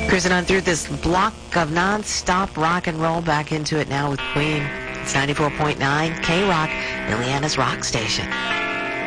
Cruising on through this block of non-stop rock and roll, back into it now with Queen. It's 94.9 K-Rock, Indiana's rock station.